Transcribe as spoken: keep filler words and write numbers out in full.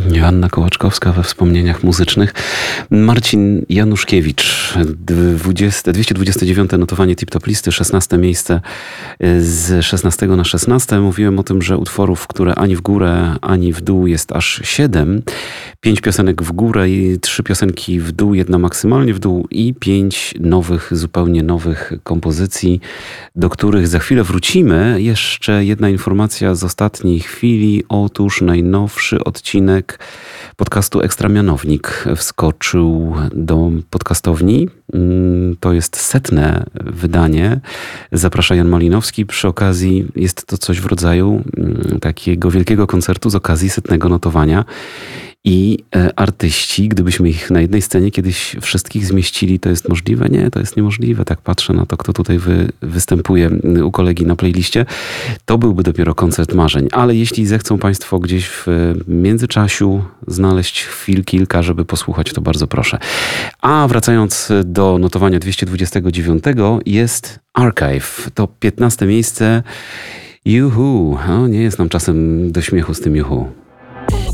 Joanna Kołaczkowska we wspomnieniach muzycznych. Marcin Januszkiewicz, dwieście dwadzieścia dziewiąte notowanie Tip-Top listy, szesnaste miejsce z szesnastego na szesnaste. Mówiłem o tym, że utworów, które ani w górę, ani w dół jest aż siedem. Pięć piosenek w górę i trzy piosenki w dół, jedna maksymalnie w dół i pięć nowych, zupełnie nowych kompozycji, do których za chwilę wrócimy. Jeszcze jedna informacja z ostatniej chwili. Otóż najnowszy odcinek podcastu Ekstra Mianownik wskoczył do podcastowni. To jest setne wydanie. Zaprasza Jan Malinowski. Przy okazji jest to coś w rodzaju takiego wielkiego koncertu z okazji setnego notowania. I artyści, gdybyśmy ich na jednej scenie kiedyś wszystkich zmieścili, to jest możliwe? Nie, to jest niemożliwe. Tak patrzę na to, kto tutaj wy, występuje u kolegi na playliście. To byłby dopiero koncert marzeń. Ale jeśli zechcą Państwo gdzieś w międzyczasiu znaleźć chwil kilka, żeby posłuchać, to bardzo proszę. A wracając do notowania dwieście dwudziestego dziewiątego jest Archive. To piętnaste miejsce. Juhu. O, nie jest nam czasem do śmiechu z tym juhu.